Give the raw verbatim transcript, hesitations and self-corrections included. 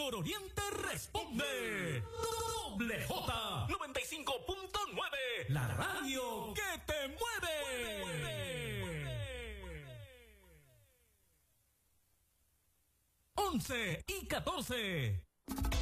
Nororiente responde. Doble J noventa y cinco punto nueve. La radio que te mueve. once y catorce.